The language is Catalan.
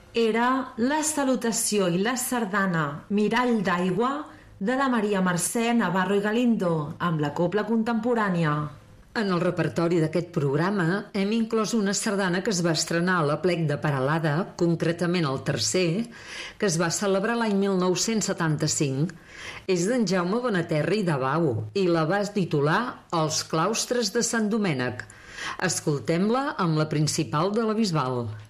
era la salutació i la sardana Mirall d'aigua de la Maria Mercè Navarro i Galindo, amb la cobla contemporània. En el repertori d'aquest programa hem inclòs una sardana que es va estrenar a l'Aplec de Peralada, concretament el tercer, que es va celebrar l'any 1975. És d'en Jaume Bonaterra i Dabau i la va titular Els claustres de Sant Domènec. Escoltem-la amb la principal de la Bisbal.